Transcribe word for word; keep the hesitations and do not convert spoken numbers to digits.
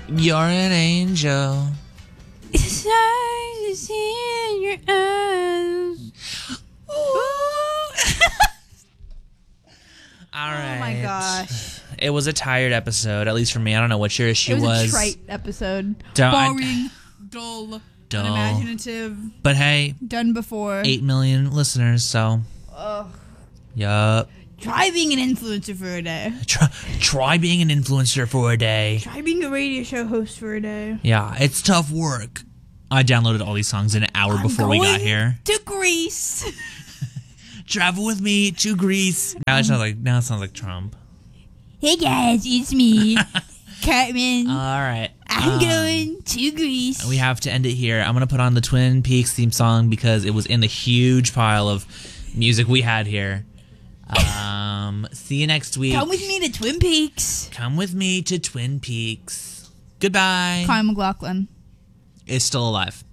You're an angel. It's nice to see in your eyes. All right. Oh my gosh. It was a tired episode, at least for me. I don't know what your issue It was, was. a trite episode. Don't- I- Boring, dull, Dull. unimaginative, But hey, done before. eight million listeners, so. Ugh. Yup. Try being an influencer for a day. Try, try being an influencer for a day. Try being a radio show host for a day. Yeah, it's tough work. I downloaded all these songs an hour I'm before we got going here. to Greece. Travel with me to Greece. Now it sounds like now it sounds like Trump. Hey guys, it's me, Cartman. All right. I'm um, going to Greece. We have to end it here. I'm gonna put on the Twin Peaks theme song because it was in the huge pile of music we had here. Um, see you next week. Come with me to Twin Peaks. Come with me to Twin Peaks. Goodbye. Kyle MacLachlan. It's still alive.